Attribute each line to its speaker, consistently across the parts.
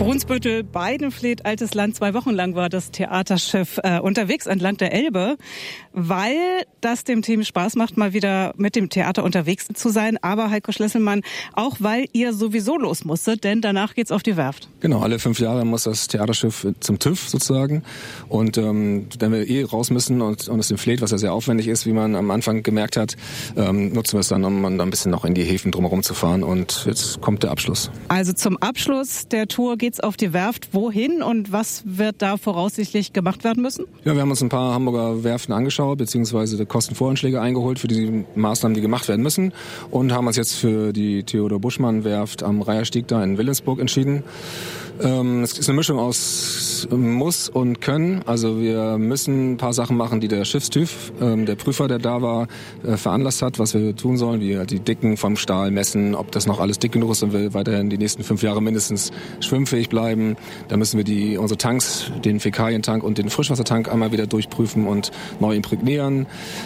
Speaker 1: Brunsbüttel, Weidenfleet, Altes Land. 2 Wochen lang war das Theaterschiff unterwegs entlang der Elbe, weil das dem Team Spaß macht, mal wieder mit dem Theater unterwegs zu sein. Aber Heiko Schlesselmann, auch weil ihr sowieso los musstet, denn danach geht's auf die Werft.
Speaker 2: Genau, alle 5 Jahre muss das Theaterschiff zum TÜV sozusagen. Und wenn wir raus müssen und es dem Fleet, was ja sehr aufwendig ist, wie man am Anfang gemerkt hat, nutzen wir es dann, um dann ein bisschen noch in die Häfen drumherum zu fahren. Und jetzt kommt der Abschluss.
Speaker 1: Also zum Abschluss der Tour geht's auf die Werft. Wohin und was wird da voraussichtlich gemacht werden müssen?
Speaker 2: Ja, wir haben uns ein paar Hamburger Werften angeschaut, beziehungsweise Kostenvoranschläge eingeholt für die Maßnahmen, die gemacht werden müssen. Und haben uns jetzt für die Theodor-Buschmann-Werft am Reiherstieg da in Wilhelmsburg entschieden. Es ist eine Mischung aus Muss und Können. Also wir müssen ein paar Sachen machen, die der Schiffstyp, der Prüfer, der da war, veranlasst hat, was wir tun sollen, wie die Dicken vom Stahl messen, ob das noch alles dick genug ist und wir weiterhin die nächsten 5 Jahre mindestens schwimmfähig bleiben. Da müssen wir unsere Tanks, den Fäkalientank und den Frischwassertank einmal wieder durchprüfen und neu imprägnieren.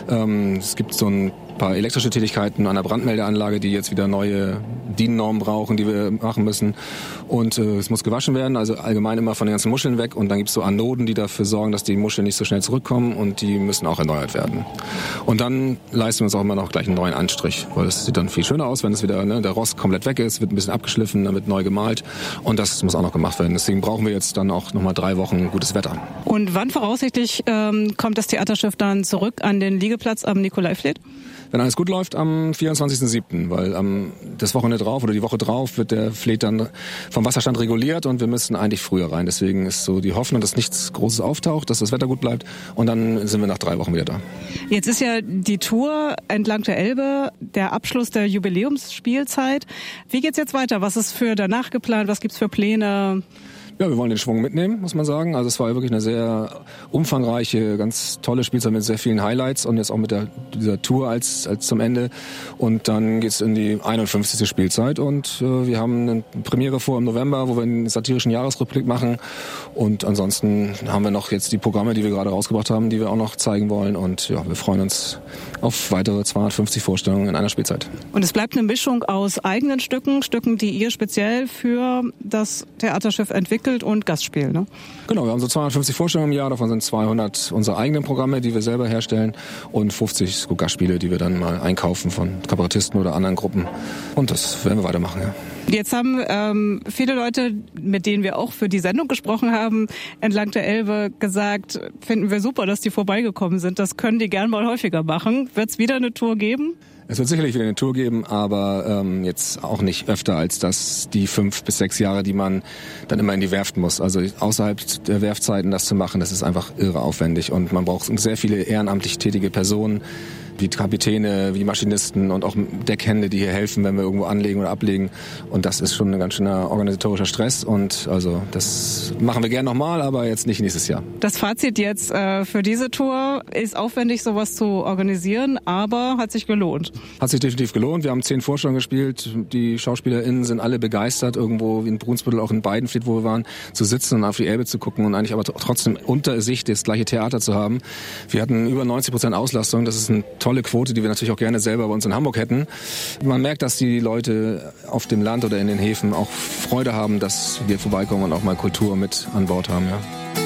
Speaker 2: Es gibt so ein paar elektrische Tätigkeiten an der Brandmeldeanlage, die jetzt wieder neue DIN-Normen brauchen, die wir machen müssen. Und es muss gewaschen werden, also allgemein immer von den ganzen Muscheln weg. Und dann gibt es so Anoden, die dafür sorgen, dass die Muscheln nicht so schnell zurückkommen und die müssen auch erneuert werden. Und dann leisten wir uns auch immer noch gleich einen neuen Anstrich, weil es sieht dann viel schöner aus, wenn es wieder der Rost komplett weg ist, wird ein bisschen abgeschliffen, dann wird neu gemalt und das muss auch noch gemacht werden. Deswegen brauchen wir jetzt dann auch nochmal 3 Wochen gutes Wetter.
Speaker 1: Und wann voraussichtlich kommt das Theaterschiff dann zurück an den Liegeplatz am Nikolaivliet?
Speaker 2: Wenn alles gut läuft, am 24.07., weil das Wochenende drauf oder die Woche drauf wird der Fleet dann vom Wasserstand reguliert und wir müssen eigentlich früher rein. Deswegen ist so die Hoffnung, dass nichts Großes auftaucht, dass das Wetter gut bleibt und dann sind wir nach 3 Wochen wieder da.
Speaker 1: Jetzt ist ja die Tour entlang der Elbe der Abschluss der Jubiläumsspielzeit. Wie geht's jetzt weiter? Was ist für danach geplant? Was gibt's für Pläne?
Speaker 2: Ja, wir wollen den Schwung mitnehmen, muss man sagen. Also es war wirklich eine sehr umfangreiche, ganz tolle Spielzeit mit sehr vielen Highlights und jetzt auch mit dieser Tour als zum Ende. Und dann geht's in die 51. Spielzeit und wir haben eine Premiere vor im November, wo wir einen satirischen Jahresrückblick machen. Und ansonsten haben wir noch jetzt die Programme, die wir gerade rausgebracht haben, die wir auch noch zeigen wollen. Und ja, wir freuen uns auf weitere 250 Vorstellungen in einer Spielzeit.
Speaker 1: Und es bleibt eine Mischung aus eigenen Stücken, die ihr speziell für das Theaterschiff entwickelt und Gastspiel, ne?
Speaker 2: Genau, wir haben so 250 Vorstellungen im Jahr, davon sind 200 unsere eigenen Programme, die wir selber herstellen und 50 Gastspiele, die wir dann mal einkaufen von Kabarettisten oder anderen Gruppen und das werden wir weitermachen, ja.
Speaker 1: Jetzt haben viele Leute, mit denen wir auch für die Sendung gesprochen haben, entlang der Elbe gesagt, finden wir super, dass die vorbeigekommen sind, das können die gern mal häufiger machen. Wird es wieder eine Tour geben?
Speaker 2: Es wird sicherlich wieder eine Tour geben, aber jetzt auch nicht öfter als das die 5 bis 6 Jahre, die man dann immer in die Werft muss. Also außerhalb der Werftzeiten das zu machen, das ist einfach irre aufwendig und man braucht sehr viele ehrenamtlich tätige Personen, wie Kapitäne, wie Maschinisten und auch Deckhände, die hier helfen, wenn wir irgendwo anlegen oder ablegen. Und das ist schon ein ganz schöner organisatorischer Stress. Und also das machen wir gerne nochmal, aber jetzt nicht nächstes Jahr.
Speaker 1: Das Fazit jetzt für diese Tour ist aufwendig, sowas zu organisieren, aber hat sich gelohnt.
Speaker 2: Hat sich definitiv gelohnt. Wir haben 10 Vorstellungen gespielt. Die SchauspielerInnen sind alle begeistert, irgendwo wie in Brunsbüttel, auch in Weidenfleet, wo wir waren, zu sitzen und auf die Elbe zu gucken und eigentlich aber trotzdem unter sich das gleiche Theater zu haben. Wir hatten über 90% Auslastung. Das ist eine tolle Quote, die wir natürlich auch gerne selber bei uns in Hamburg hätten. Man merkt, dass die Leute auf dem Land oder in den Häfen auch Freude haben, dass wir vorbeikommen und auch mal Kultur mit an Bord haben, ja.